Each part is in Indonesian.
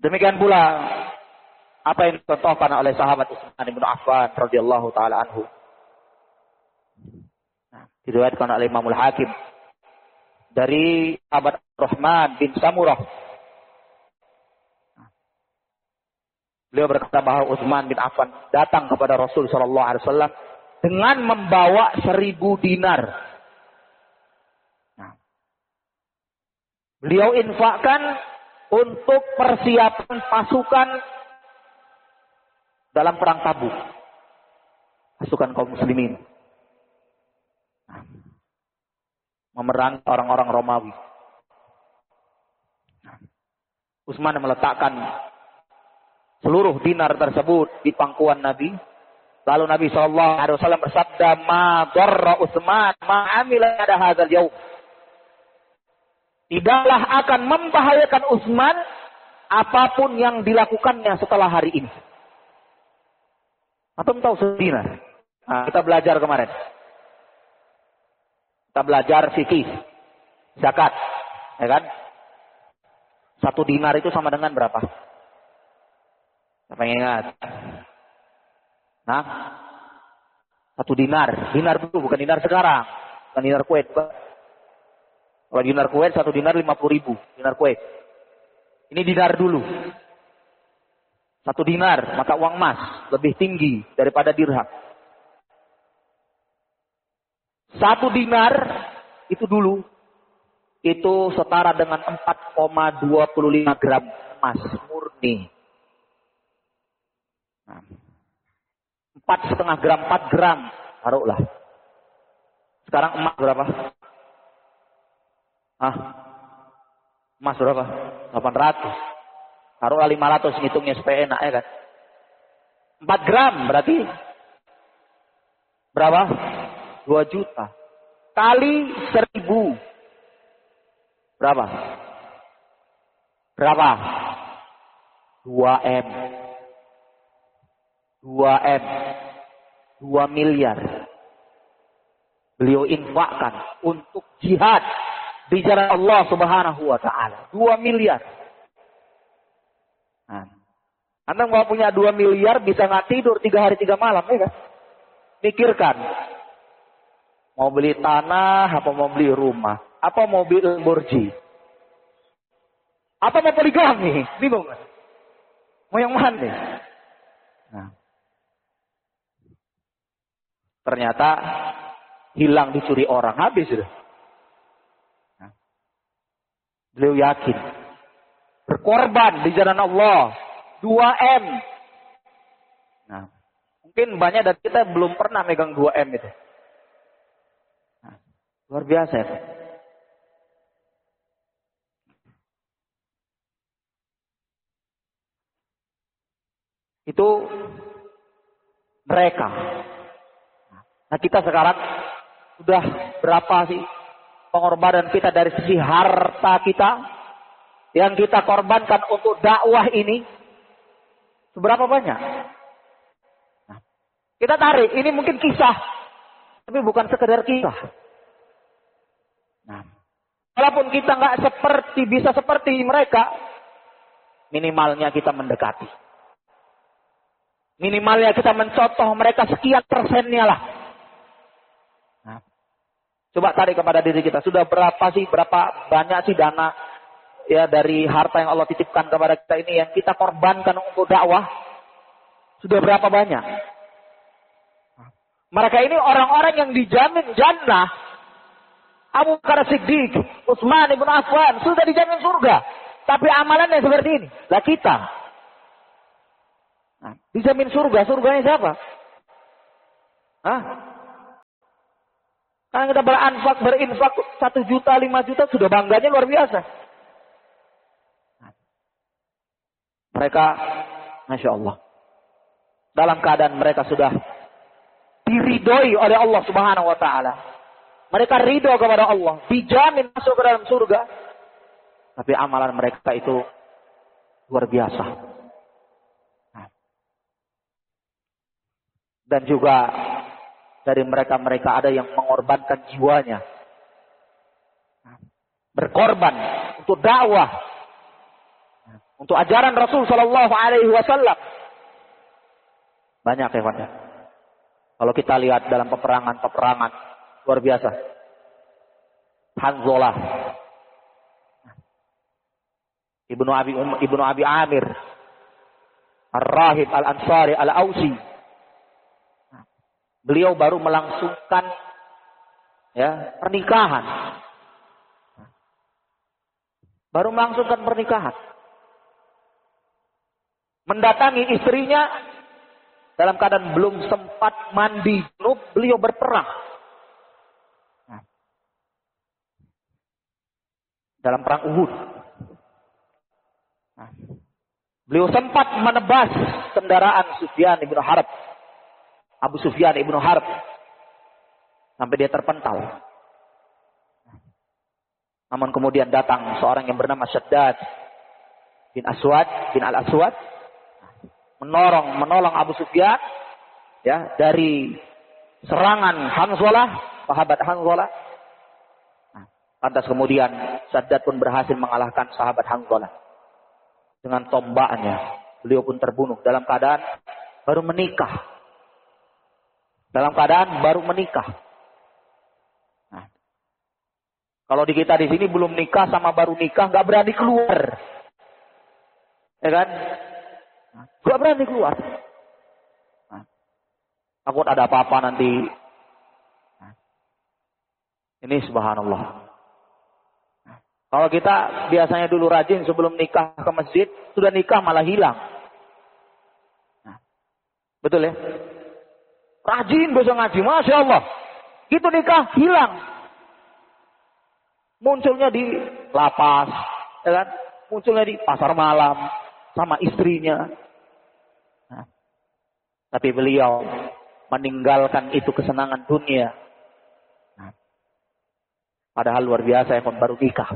Demikian pula apa yang dicontohkan oleh sahabat Utsman bin Affan radhiyallahu taala anhu. Diriwayatkan oleh Imamul Hakim dari sahabat Rahman bin Samurah. Beliau berkata bahwa Utsman bin Affan datang kepada Rasul sallallahu alaihi wasallam dengan membawa 1000 dinar. Beliau infakkan untuk persiapan pasukan dalam perang Tabuk. Pasukan kaum muslimin. Memerangi orang-orang Romawi. Utsman meletakkan seluruh dinar tersebut di pangkuan Nabi. Lalu Nabi SAW bersabda, "Ma darra Utsman ma amila pada hadzal yaum." Tidaklah akan membahayakan Utsman apapun yang dilakukannya setelah hari ini. Atau tahu sedinar. Nah, kita belajar kemarin. Kita belajar fikih, zakat, ya kan? 1 dinar itu sama dengan berapa? Siapa yang ingat? Nah, 1 dinar. Dinar itu bukan dinar sekarang. Bukan dinar Kuwait. Kalau dinar Kuwait, 1 dinar 50.000. Dinar Kuwait. Ini dinar dulu. 1 dinar, mata uang emas. Lebih tinggi daripada dirham. 1 dinar itu dulu itu setara dengan 4,25 gram emas murni. 4,5 gram, 4 gram taruhlah. Sekarang emas berapa? Emas berapa? 800. Taruhlah 500 ngitungnya supaya enak ya kan. 4 gram berarti berapa? 2 juta. Kali 1000. Berapa? 2M. 2M. 2 miliar. Beliau infakkan untuk jihad di jalan Allah Subhanahu wa taala. 2 miliar. Nah, Anda mau punya 2 miliar bisa nggak tidur 3 hari 3 malam ya kan? Pikirkan. Mau beli tanah, apa mau beli rumah? Apa mau beli Lamborghini? Apa mau poligami? Bingung kan? Mau yang mana nih? Nah. Ternyata hilang dicuri orang. Habis sudah. Nah. Beliau yakin. Berkorban di jalan Allah. 2M. Nah. Mungkin banyak dari kita belum pernah megang 2M itu. Luar biasa ya. Itu mereka. Nah kita sekarang sudah berapa sih pengorbanan kita dari sisi harta kita yang kita korbankan untuk dakwah ini? Seberapa banyak? Nah, kita tarik, ini mungkin kisah. Tapi bukan sekedar kisah. Nah, walaupun kita nggak bisa seperti mereka, minimalnya kita mendekati. Minimalnya kita mencontoh mereka sekian persennya lah. Nah, coba tarik kepada diri kita. Sudah berapa banyak sih dana ya dari harta yang Allah titipkan kepada kita ini yang kita korbankan untuk dakwah? Sudah berapa banyak? Mereka ini orang-orang yang dijamin jannah. Abu Bakar Siddiq, Utsman bin Affan sudah dijamin surga. Tapi amalannya seperti ini. Lah kita. Nah, dijamin surga. Surganya siapa? Karena kita berinfak 1 juta, 5 juta sudah bangganya luar biasa. Mereka, Masya Allah. Dalam keadaan mereka sudah diridhoi oleh Allah Subhanahu wa ta'ala. Mereka ridho kepada Allah. Dijamin masuk ke dalam surga. Tapi amalan mereka itu luar biasa. Dan juga dari mereka ada yang mengorbankan jiwanya. Berkorban untuk dakwah. untuk ajaran Rasul Shallallahu Alaihi Wasallam. Banyak ya. Kalau kita lihat dalam peperangan luar biasa. Hanzalah, Ibnu Abi Amir, Ar-Rahib Al-Ansari Al-Ausi. Beliau baru melangsungkan pernikahan. Mendatangi istrinya dalam keadaan belum sempat mandi junub, beliau berperang. Dalam perang Uhud. Beliau sempat menebas kendaraan Abu Sufyan ibnu Harb. Sampai dia terpental. Namun kemudian datang seorang yang bernama Syaddad bin Al-Aswad. Menolong Abu Sufyan dari serangan Hanzalah, sahabat Hanzalah. Lantas kemudian Syaddad pun berhasil mengalahkan sahabat Hanzalah dengan tombaknya. Beliau pun terbunuh dalam keadaan baru menikah. Nah, kalau di kita di sini belum nikah sama baru nikah nggak berani keluar, ya kan? Nggak berani keluar. Takut ada apa-apa nanti. Ini subhanallah. Kalau kita biasanya dulu rajin sebelum nikah ke masjid, sudah nikah malah hilang. Betul ya? Rajin besok ngaji, Masya Allah. Gitu nikah, hilang. Munculnya di lapas, ya kan? Munculnya di pasar malam, sama istrinya. Tapi beliau meninggalkan itu kesenangan dunia. Padahal luar biasa yang baru nikah.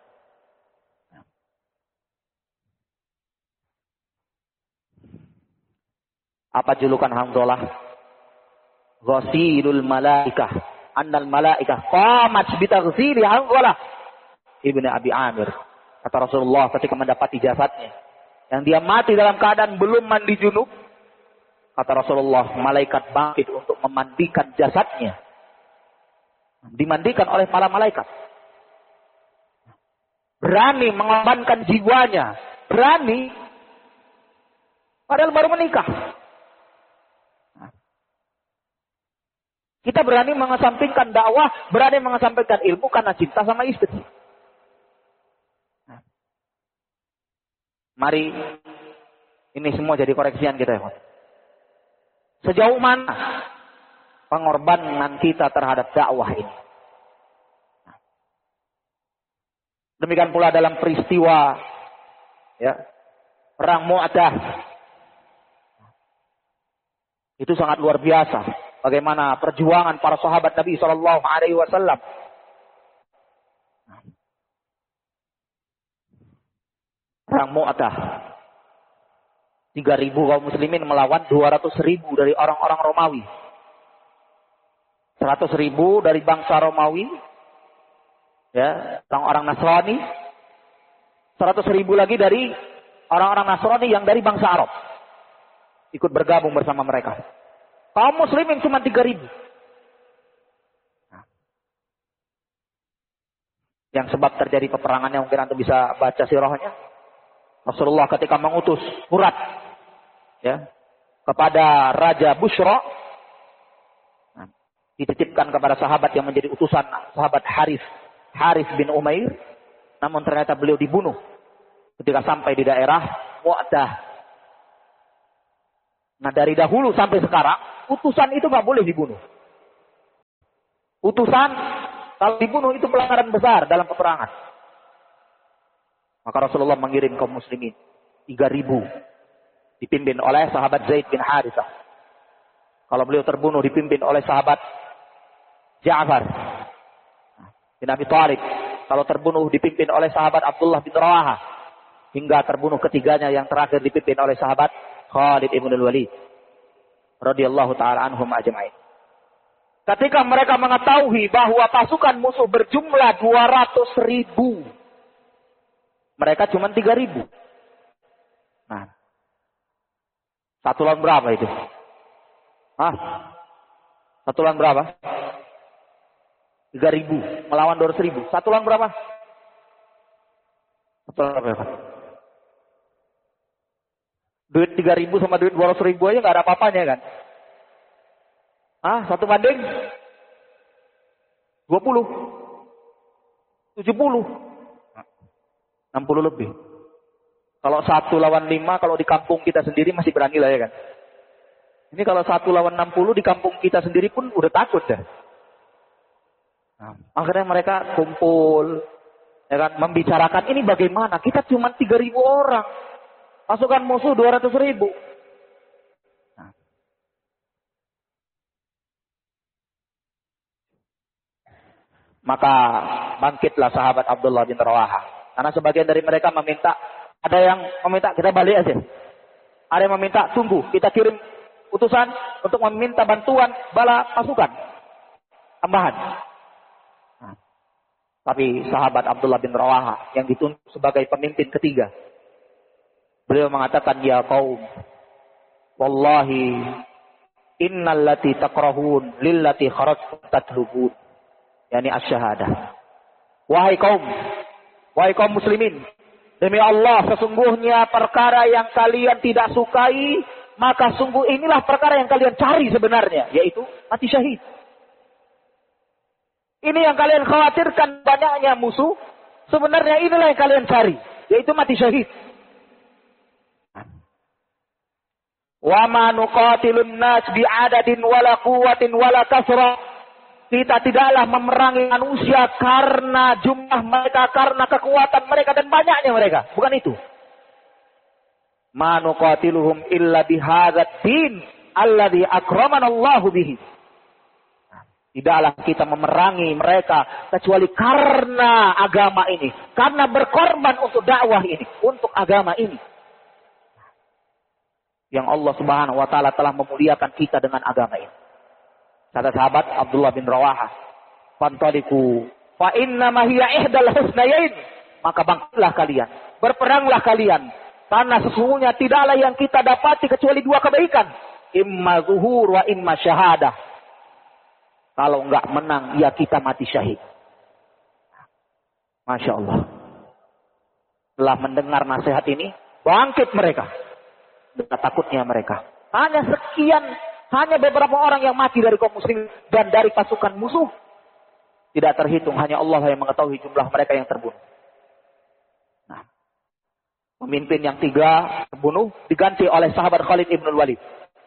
Apa julukan Hanzalah? Ghasilul malaikah. Annal malaikah qamat bitaghsili Hanzalah Ibnu Abi Amir. Kata Rasulullah ketika mendapati jasadnya, yang dia mati dalam keadaan belum mandi junub, kata Rasulullah, malaikat bangkit untuk memandikan jasadnya. Dimandikan oleh para malaikat. Berani mengorbankan jiwanya. Berani. Padahal baru menikah. Kita berani mengesampingkan dakwah, berani mengesampingkan ilmu karena cinta sama istri. Mari ini semua jadi koreksian kita ya. Sejauh mana pengorbanan kita terhadap dakwah ini? Demikian pula dalam peristiwa perang Mu'tah. Itu sangat luar biasa. Bagaimana perjuangan para sahabat Nabi Shallallahu Alaihi Wasallam. Perang Mu'tah. 3.000 kaum muslimin melawan 200.000 dari orang-orang Romawi. 100.000 dari bangsa Romawi. Orang-orang Nasrani. 100.000 lagi dari orang-orang Nasrani yang dari bangsa Arab. Ikut bergabung bersama mereka. Kaum muslimin cuma 3.000. Yang sebab terjadi peperangannya mungkin Anda bisa baca sirahnya. Rasulullah ketika mengutus surat kepada Raja Bushra, dititipkan kepada sahabat yang menjadi utusan, sahabat Harith bin Umair, namun ternyata beliau dibunuh ketika sampai di daerah Mu'tah. Nah, dari dahulu sampai sekarang utusan itu nggak boleh dibunuh. Utusan kalau dibunuh itu pelanggaran besar dalam peperangan. Maka Rasulullah mengirim kaum muslimin 3.000 dipimpin oleh sahabat Zaid bin Harithah. Kalau beliau terbunuh dipimpin oleh sahabat Ja'far bin Abi Thalib. Kalau terbunuh dipimpin oleh sahabat Abdullah bin Rawahah. Hingga terbunuh ketiganya yang terakhir dipimpin oleh sahabat Khalid ibn al-Walid radhiyallahu taala anhum ajma'in. Ketika mereka mengetahui bahwa pasukan musuh berjumlah 200.000, mereka cuma 3.000. Satu lawan berapa itu? Hah? Satu lawan berapa? 3.000 melawan 200.000. Satu lawan berapa? Satu lawan berapa? Duit 3.000 sama duit 200.000 aja nggak ada apa-apanya kan? Satu banding 20, 70, 60 lebih. Kalau 1 lawan 5, kalau di kampung kita sendiri masih berani lah ya kan? Ini kalau 1 lawan 60 di kampung kita sendiri pun udah takut dah. Akhirnya mereka kumpul, ya kan, membicarakan ini bagaimana? Kita cuma 3.000 orang, pasukan musuh 200.000. Maka bangkitlah sahabat Abdullah bin Rawaha. Karena sebagian dari mereka meminta, ada yang meminta kita balik aja. Ada yang meminta tunggu, kita kirim utusan untuk meminta bantuan bala pasukan tambahan. Tapi sahabat Abdullah bin Rawaha yang ditunjuk sebagai pemimpin ketiga, beliau mengatakan, ya qaum, wallahi innal lati takrahun lillati kharajtum tatlubun, yakni asy-syahadah. Wahai kaum muslimin, demi Allah sesungguhnya perkara yang kalian tidak sukai, maka sungguh inilah perkara yang kalian cari sebenarnya, yaitu mati syahid. Ini yang kalian khawatirkan banyaknya musuh, sebenarnya inilah yang kalian cari, yaitu mati syahid. Wa ma nuqatilun nas bi'adadin wala quwwatin wala kasra. Kita tidaklah memerangi manusia karena jumlah mereka, karena kekuatan mereka dan banyaknya mereka. Bukan itu. Ma nuqatiluhum illa bihadzal din alladzi akramana Allahu bihi. Tidaklah kita memerangi mereka kecuali karena agama ini, karena berkorban untuk dakwah ini, untuk agama ini. Yang Allah Subhanahu wa taala telah memuliakan kita dengan agama ini. Kata sahabat Abdullah bin Rawaha, "Fantaliku fa inna ma hiya ihdal husnayain." Maka bangkitlah kalian, berperanglah kalian, karena sesungguhnya tidaklah yang kita dapati kecuali 2 kebaikan, imma zuhur wa imma syahadah. Kalau enggak menang, ya kita mati syahid. Masya Allah. Setelah mendengar nasihat ini, bangkit mereka. Dengan takutnya mereka. Hanya beberapa orang yang mati dari kaum muslim dan dari pasukan musuh. Tidak terhitung, hanya Allah yang mengetahui jumlah mereka yang terbunuh. Nah, pemimpin yang 3 terbunuh diganti oleh sahabat Khalid ibn Walid.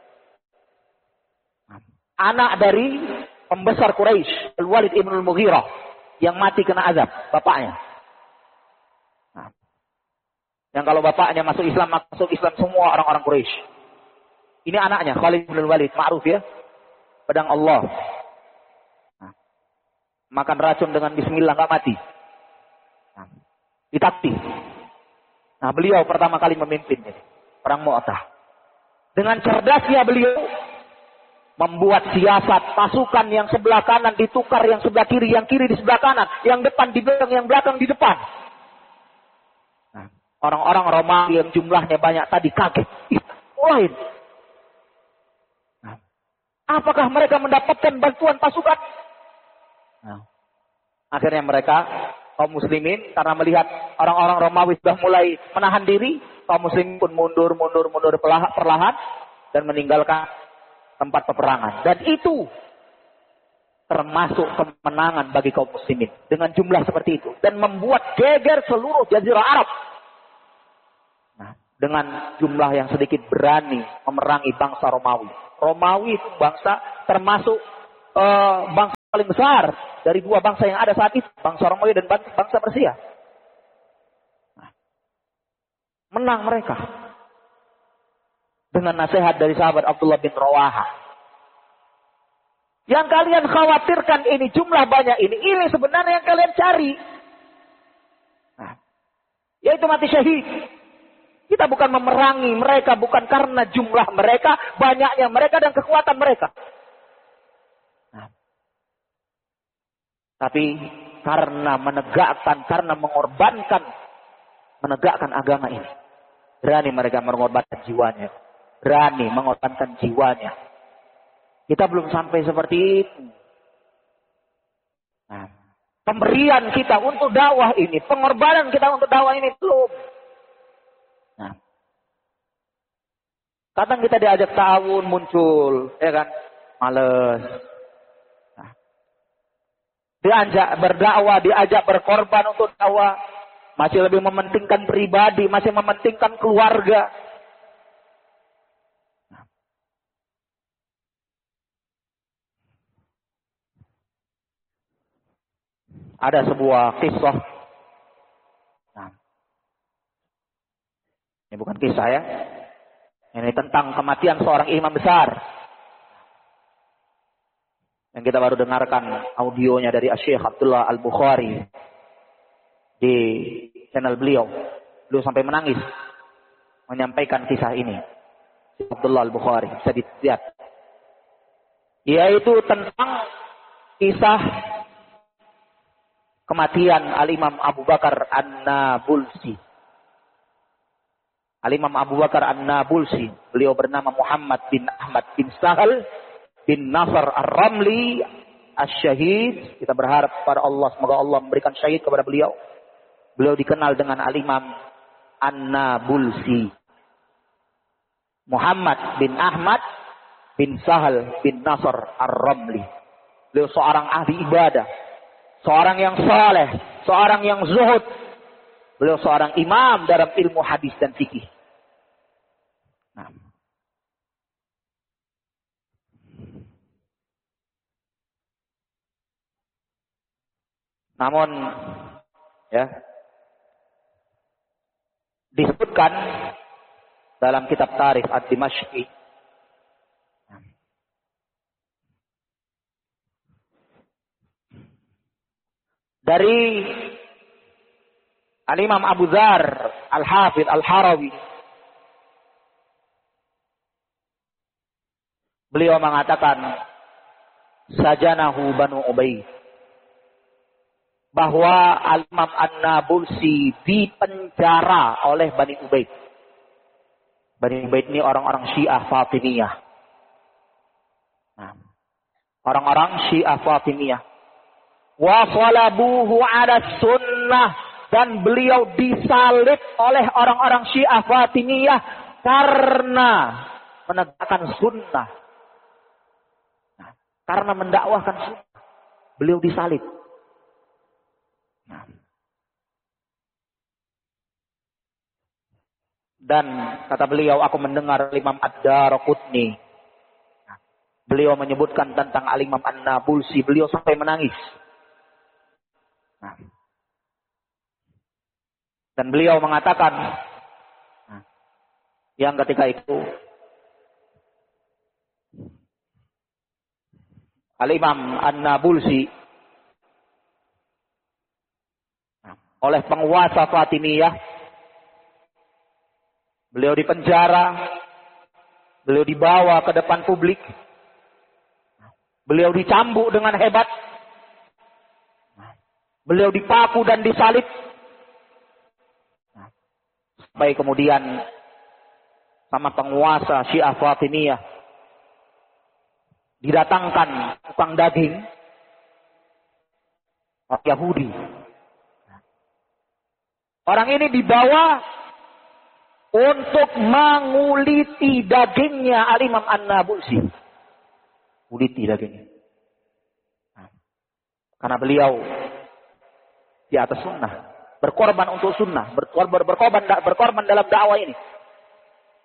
Anak dari pembesar Quraisy, Al-Walid ibn al-Mughirah, yang mati kena azab, bapaknya. Nah, yang kalau bapaknya masuk Islam, masuk Islam semua orang-orang Quraisy. Ini anaknya, Khalid ibn al-Walid, ma'ruf ya, pedang Allah. Nah, makan racun dengan bismillah, nggak mati. Nah, ditakti. Nah, beliau pertama kali memimpin perang Mu'tah. Dengan cerdasnya beliau membuat siasat pasukan yang sebelah kanan ditukar yang sebelah kiri, yang kiri di sebelah kanan, yang depan di belakang, yang belakang di depan. Nah, orang-orang Romawi yang jumlahnya banyak tadi kaget. Lain. Nah, apakah mereka mendapatkan bantuan pasukan? Nah, akhirnya mereka, kaum muslimin, karena melihat orang-orang Romawi sudah mulai menahan diri, kaum muslimin pun mundur perlahan dan meninggalkan tempat peperangan. Dan itu termasuk kemenangan bagi kaum muslimin dengan jumlah seperti itu, dan membuat geger seluruh jazirah Arab. Nah, dengan jumlah yang sedikit berani memerangi bangsa Romawi. Romawi itu bangsa termasuk bangsa paling besar dari 2 bangsa yang ada saat itu, bangsa Romawi dan bangsa Persia. Nah, menang mereka. Dengan nasihat dari sahabat Abdullah bin Rawaha. Yang kalian khawatirkan ini, jumlah banyak ini sebenarnya yang kalian cari. Nah, yaitu mati syahid. Kita bukan memerangi mereka, bukan karena jumlah mereka, banyaknya mereka dan kekuatan mereka. Nah, tapi karena karena mengorbankan, menegakkan agama ini. Berani mereka mengorbankan jiwanya. berani mengorbankan jiwanya. Kita belum sampai seperti itu. Nah, pemberian kita untuk dakwah ini, pengorbanan kita untuk dakwah ini belum. Nah, kadang kita diajak ta'awun muncul, ya kan? Males. Nah, diajak berdakwah, diajak berkorban untuk dakwah, masih lebih mementingkan pribadi, masih mementingkan keluarga. Nah, ada sebuah kisah. Nah, ini bukan kisah ya. Ini tentang kematian seorang imam besar. Yang kita baru dengarkan audionya dari Syekh Abdullah Al-Bukhari di channel beliau. Beliau sampai menangis menyampaikan kisah ini. Abdullah Al-Bukhari, bisa dilihat. Yaitu tentang kisah kematian Al-Imam Abu Bakar An-Nabulsi. Al-Imam Abu Bakar An-Nabulsi, beliau bernama Muhammad bin Ahmad bin Sahal bin Nasr Ar-Ramli Asy-Syahid. Kita berharap kepada Allah, semoga Allah memberikan syahid kepada beliau. Beliau dikenal dengan Al-Imam An-Nabulsi. Muhammad bin Ahmad bin Sahal bin Nasr Ar-Ramli. Beliau seorang ahli ibadah, seorang yang saleh, seorang yang zuhud. Beliau seorang imam dalam ilmu hadis dan fikih. Nah. Namun, ya, disebutkan dalam kitab Tarikh Ad-Dimashqi dari Al-Imam Abu Dzar Al-Hafidh Al-Harawi, beliau mengatakan sajanahu Banu Ubaid, bahwa Al-Imam An-Nabulsi dipenjara oleh Bani Ubaid. Bani Ubaid ini orang-orang Syiah Fatimiyah. Nah, orang-orang Syiah Fatimiyah. Wa salabuhu ala sunnah, dan beliau disalib oleh orang-orang Syiah Fatimiyah karena menegakkan sunnah. Nah, karena mendakwahkan sunnah, beliau disalib. Nah. Dan kata beliau, aku mendengar Imam Ad-Daraqutni. Nah, beliau menyebutkan tentang Al-Imam An-Nabulsi, beliau sampai menangis. Nah. Dan beliau mengatakan, nah, yang ketika itu Al-Imam An-Nabulsi oleh penguasa Fatimiyah, beliau dipenjara, beliau dibawa ke depan publik, beliau dicambuk dengan hebat, beliau dipaku dan disalib, sampai kemudian sama penguasa Syiah Fatimiyah didatangkan tukang daging orang Yahudi. Orang ini dibawa untuk menguliti dagingnya Al-Imam An-Nabulsi. Uliti dagingnya. Nah, karena beliau di atas sunnah, berkorban untuk sunnah, berkorban dalam dakwah ini.